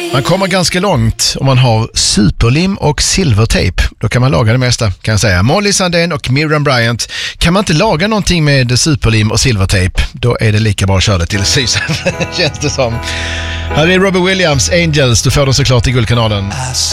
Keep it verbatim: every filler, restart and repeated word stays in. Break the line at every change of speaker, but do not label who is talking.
Man kommer ganska långt om man har superlim och silvertejp. Då kan man laga det mesta, kan jag säga. Molly Sandén och Miriam Bryant. Kan man inte laga någonting med superlim och silvertejp, då är det lika bra att köra det till Sysen, känns det som. Här är Robbie Williams, Angels. Du får den såklart i Guldkanalen.